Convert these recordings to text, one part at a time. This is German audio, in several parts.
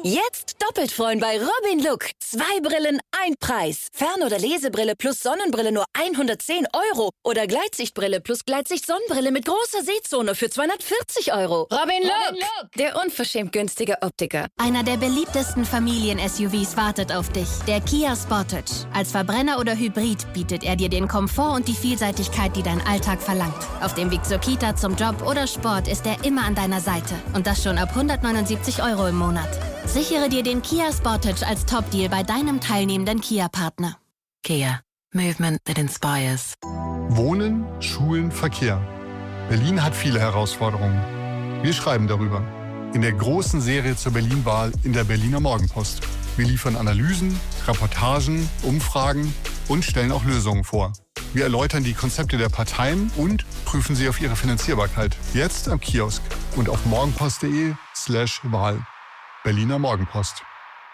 Jetzt doppelt freuen bei Robin Look. 2 Brillen, 1 Preis. Fern- oder Lesebrille plus Sonnenbrille nur 110 €. Oder Gleitsichtbrille plus Gleitsicht-Sonnenbrille mit großer Sehzone für 240 €. Robin Look, der unverschämt günstige Optiker. Einer der beliebtesten Familien-SUVs wartet auf dich. Der Kia Sportage. Als Verbrenner oder Hybrid bietet er dir den Komfort und die Vielseitigkeit, die dein Alltag verlangt. Auf dem Weg zur Kita, zum Job oder Sport ist er immer an deiner Seite. Und das schon ab 179 € im Monat. Sichere dir den Kia Sportage als Top-Deal bei deinem teilnehmenden Kia-Partner. Kia. Movement that inspires. Wohnen, Schulen, Verkehr. Berlin hat viele Herausforderungen. Wir schreiben darüber. In der großen Serie zur Berlin-Wahl in der Berliner Morgenpost. Wir liefern Analysen, Reportagen, Umfragen und stellen auch Lösungen vor. Wir erläutern die Konzepte der Parteien und prüfen sie auf ihre Finanzierbarkeit. Jetzt am Kiosk und auf morgenpost.de/Wahl. Berliner Morgenpost.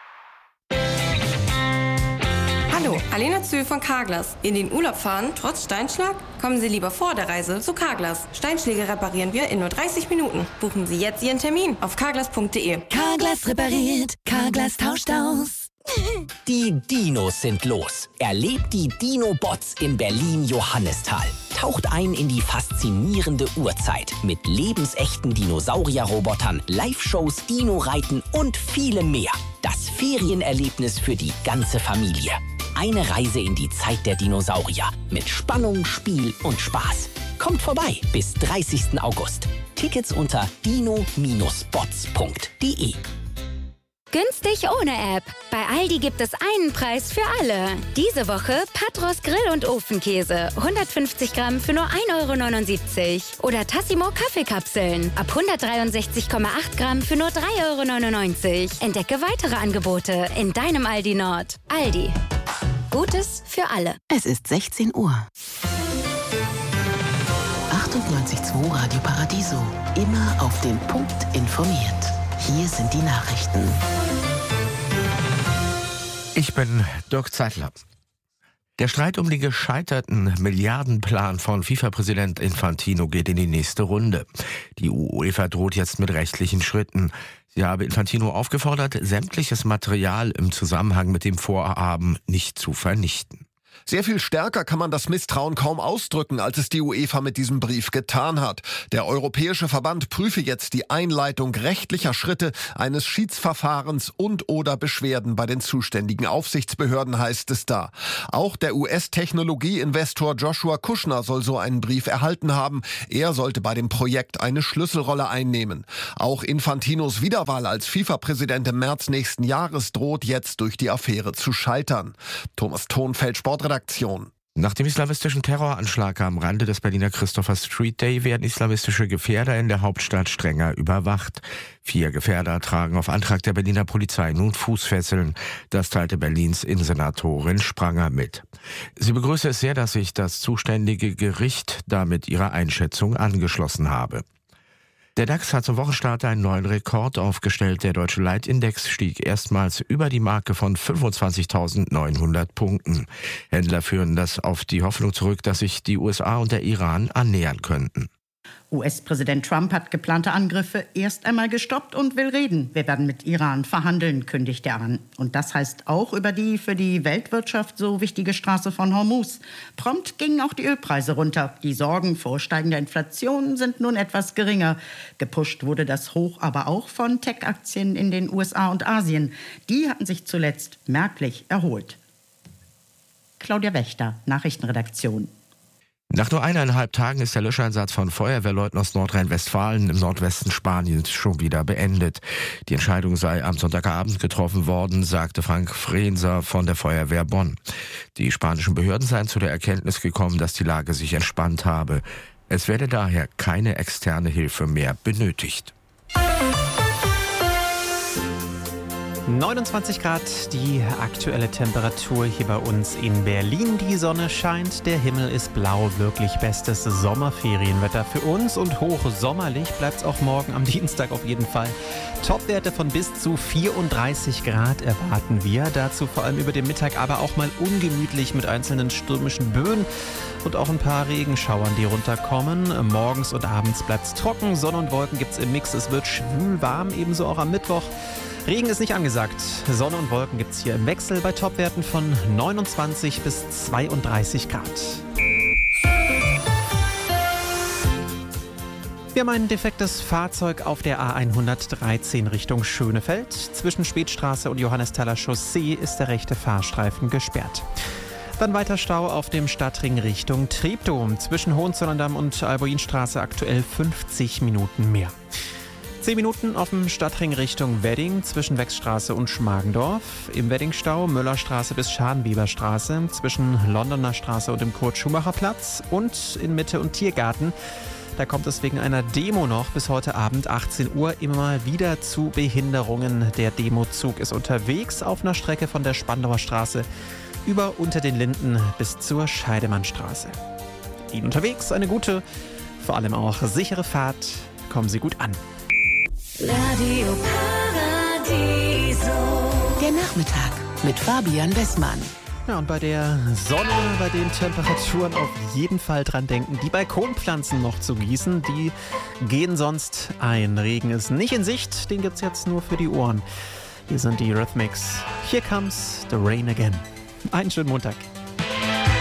Hallo, Alena Zühl von Carglass. In den Urlaub fahren, trotz Steinschlag? Kommen Sie lieber vor der Reise zu Carglass. Steinschläge reparieren wir in nur 30 Minuten. Buchen Sie jetzt Ihren Termin auf carglass.de. Carglass repariert, Carglass tauscht aus. Die Dinos sind los. Erlebt die Dino-Bots in Berlin-Johannisthal. Taucht ein in die faszinierende Urzeit mit lebensechten Dinosaurier-Robotern, Live-Shows, Dino-Reiten und vielem mehr. Das Ferienerlebnis für die ganze Familie. Eine Reise in die Zeit der Dinosaurier mit Spannung, Spiel und Spaß. Kommt vorbei bis 30. August. Tickets unter dino-bots.de. Günstig ohne App. Bei Aldi gibt es einen Preis für alle. Diese Woche Patros Grill- und Ofenkäse. 150 Gramm für nur 1,79 €. Oder Tassimo Kaffeekapseln. Ab 163,8 Gramm für nur 3,99 €. Entdecke weitere Angebote in deinem Aldi Nord. Aldi. Gutes für alle. Es ist 16 Uhr. 98.2 Radio Paradiso. Immer auf den Punkt informiert. Hier sind die Nachrichten. Ich bin Dirk Zeitler. Der Streit um den gescheiterten Milliardenplan von FIFA-Präsident Infantino geht in die nächste Runde. Die UEFA droht jetzt mit rechtlichen Schritten. Sie habe Infantino aufgefordert, sämtliches Material im Zusammenhang mit dem Vorhaben nicht zu vernichten. Sehr viel stärker kann man das Misstrauen kaum ausdrücken, als es die UEFA mit diesem Brief getan hat. Der Europäische Verband prüfe jetzt die Einleitung rechtlicher Schritte, eines Schiedsverfahrens und/oder Beschwerden bei den zuständigen Aufsichtsbehörden, heißt es da. Auch der US-Technologieinvestor Joshua Kushner soll so einen Brief erhalten haben. Er sollte bei dem Projekt eine Schlüsselrolle einnehmen. Auch Infantinos Wiederwahl als FIFA-Präsident im März nächsten Jahres droht jetzt durch die Affäre zu scheitern. Thomas Thonfeld, Sportredaktion. Nach dem islamistischen Terroranschlag am Rande des Berliner Christopher Street Day werden islamistische Gefährder in der Hauptstadt strenger überwacht. 4 Gefährder tragen auf Antrag der Berliner Polizei nun Fußfesseln. Das teilte Berlins Innensenatorin Spranger mit. Sie begrüße es sehr, dass sich das zuständige Gericht damit ihrer Einschätzung angeschlossen habe. Der DAX hat zum Wochenstart einen neuen Rekord aufgestellt. Der deutsche Leitindex stieg erstmals über die Marke von 25.900 Punkten. Händler führen das auf die Hoffnung zurück, dass sich die USA und der Iran annähern könnten. US-Präsident Trump hat geplante Angriffe erst einmal gestoppt und will reden. Wir werden mit Iran verhandeln, kündigt er an. Und das heißt auch über die für die Weltwirtschaft so wichtige Straße von Hormuz. Prompt gingen auch die Ölpreise runter. Die Sorgen vor steigender Inflation sind nun etwas geringer. Gepusht wurde das Hoch aber auch von Tech-Aktien in den USA und Asien. Die hatten sich zuletzt merklich erholt. Claudia Wächter, Nachrichtenredaktion. Nach nur 1,5 Tagen ist der Löscheinsatz von Feuerwehrleuten aus Nordrhein-Westfalen im Nordwesten Spaniens schon wieder beendet. Die Entscheidung sei am Sonntagabend getroffen worden, sagte Frank Frenser von der Feuerwehr Bonn. Die spanischen Behörden seien zu der Erkenntnis gekommen, dass die Lage sich entspannt habe. Es werde daher keine externe Hilfe mehr benötigt. 29 Grad, die aktuelle Temperatur hier bei uns in Berlin. Die Sonne scheint, der Himmel ist blau, wirklich bestes Sommerferienwetter für uns und hochsommerlich bleibt es auch morgen am Dienstag auf jeden Fall. Topwerte von bis zu 34 Grad erwarten wir. Dazu vor allem über den Mittag aber auch mal ungemütlich mit einzelnen stürmischen Böen und auch ein paar Regenschauern, die runterkommen. Morgens und abends bleibt es trocken, Sonne und Wolken gibt es im Mix. Es wird schwül warm, ebenso auch am Mittwoch. Regen ist nicht angesagt. Sonne und Wolken gibt es hier im Wechsel bei Topwerten von 29 bis 32 Grad. Wir haben ein defektes Fahrzeug auf der A113 Richtung Schönefeld. Zwischen Spätstraße und Johannesthaler Chaussee ist der rechte Fahrstreifen gesperrt. Dann weiter Stau auf dem Stadtring Richtung Treptow. Zwischen Hohenzollern-Damm und Albuinstraße aktuell 50 Minuten mehr. 10 Minuten auf dem Stadtring Richtung Wedding zwischen Wechsstraße und Schmargendorf. Im Weddingstau Müllerstraße bis Scharnweberstraße zwischen Londoner Straße und dem Kurt-Schumacher-Platz und in Mitte und Tiergarten. Da kommt es wegen einer Demo noch bis heute Abend 18 Uhr immer mal wieder zu Behinderungen. Der Demozug ist unterwegs auf einer Strecke von der Spandauer Straße über unter den Linden bis zur Scheidemannstraße. Ihnen unterwegs eine gute, vor allem auch sichere Fahrt. Kommen Sie gut an. Radio Paradiso. Der Nachmittag mit Fabian Westmann. Ja, und bei der Sonne, bei den Temperaturen auf jeden Fall dran denken, die Balkonpflanzen noch zu gießen. Die gehen sonst ein. Regen ist nicht in Sicht, den gibt's jetzt nur für die Ohren. Hier sind die Eurythmics. Here comes the rain again. Einen schönen Montag.